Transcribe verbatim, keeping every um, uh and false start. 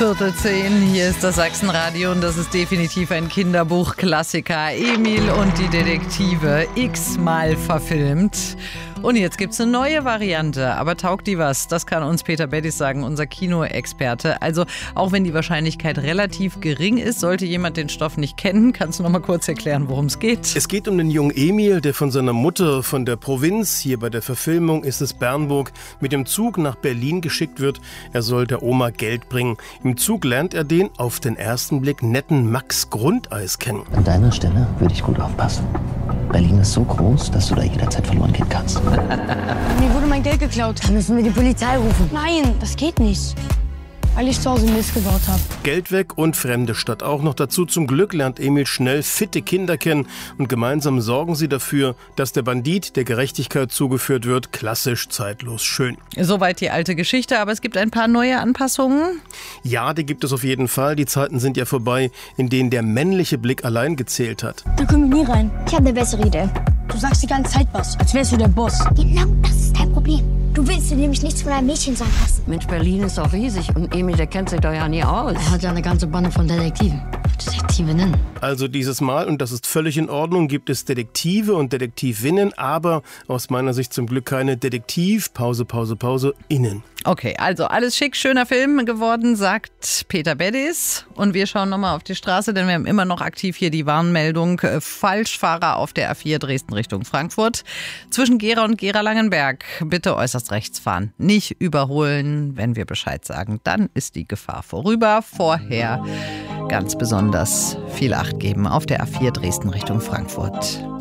Viertel zehn, hier ist das Sachsenradio und das ist definitiv ein Kinderbuch-Klassiker. Emil und die Detektive, x-mal verfilmt. Und jetzt gibt's eine neue Variante, aber taugt die was? Das kann uns Peter Bettis sagen, unser Kinoexperte. Also auch wenn die Wahrscheinlichkeit relativ gering ist, sollte jemand den Stoff nicht kennen. Kannst du noch mal kurz erklären, worum es geht? Es geht um den jungen Emil, der von seiner Mutter von der Provinz, hier bei der Verfilmung ist es Bernburg, mit dem Zug nach Berlin geschickt wird. Er soll der Oma Geld bringen. Im Zug lernt er den auf den ersten Blick netten Max Grundeis kennen. An deiner Stelle würde ich gut aufpassen. Berlin ist so groß, dass du da jederzeit verloren gehen kannst. Mir wurde mein Geld geklaut. Dann müssen wir die Polizei rufen. Nein, das geht nicht. Weil ich zu Hause Mist gebaut habe. Geld weg und fremde Stadt auch noch dazu. Zum Glück lernt Emil schnell fitte Kinder kennen und gemeinsam sorgen sie dafür, dass der Bandit der Gerechtigkeit zugeführt wird. Klassisch, zeitlos, schön. Soweit die alte Geschichte, aber es gibt ein paar neue Anpassungen. Ja, die gibt es auf jeden Fall. Die Zeiten sind ja vorbei, in denen der männliche Blick allein gezählt hat. Da können wir nie rein. Ich habe eine bessere Idee. Du sagst die ganze Zeit was, als wärst du der Boss. Genau, das ist dein Problem. Du willst dir nämlich nichts von einem Mädchen sagen lassen. Mensch, Berlin ist doch riesig und Emil, der kennt sich doch ja nie aus. Er hat ja eine ganze Bande von Detektiven. Detektivinnen. Also dieses Mal, und das ist völlig in Ordnung, gibt es Detektive und Detektivinnen, aber aus meiner Sicht zum Glück keine Detektiv, Pause, Pause, Pause, innen. Okay, also alles schick, schöner Film geworden, sagt Peter Bettis. Und wir schauen nochmal auf die Straße, denn wir haben immer noch aktiv hier die Warnmeldung. Falschfahrer auf der A vier Dresden Richtung Frankfurt. Zwischen Gera und Gera-Langenberg bitte äußerst rechts fahren. Nicht überholen, wenn wir Bescheid sagen. Dann ist die Gefahr vorüber. Vorher ganz besonders viel Acht geben auf der A vier Dresden Richtung Frankfurt.